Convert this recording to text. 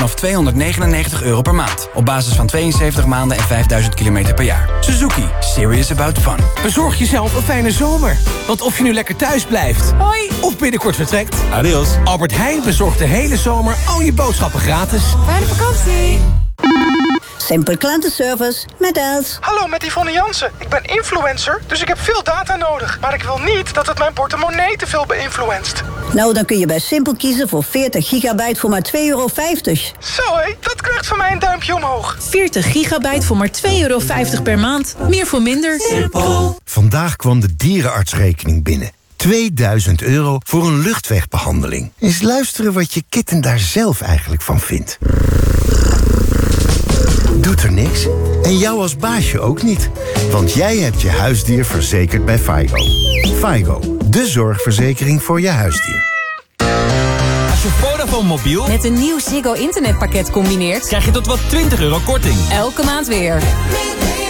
Vanaf €299 per maand. Op basis van 72 maanden en 5000 kilometer per jaar. Suzuki. Serious about fun. Bezorg jezelf een fijne zomer. Want of je nu lekker thuis blijft... Hoi! Of binnenkort vertrekt... Adios. Albert Heijn bezorgt de hele zomer al je boodschappen gratis. Fijne vakantie! Simpel klantenservice met Els. Hallo, met Yvonne Jansen. Ik ben influencer, dus ik heb veel data nodig. Maar ik wil niet dat het mijn portemonnee te veel beïnfluenst. Nou, dan kun je bij Simpel kiezen voor 40 gigabyte voor maar €2,50. Zo hé, dat krijgt van mij een duimpje omhoog. 40 gigabyte voor maar €2,50 per maand. Meer voor minder. Simpel. Vandaag kwam de dierenartsrekening binnen. €2000 voor een luchtwegbehandeling. Eens luisteren wat je kitten daar zelf eigenlijk van vindt. Doet er niks? En jou als baasje ook niet. Want jij hebt je huisdier verzekerd bij FIGO. FIGO, de zorgverzekering voor je huisdier. Als je Vodafone mobiel Met een nieuw Ziggo internetpakket combineert... krijg je tot wel €20 korting. Elke maand weer.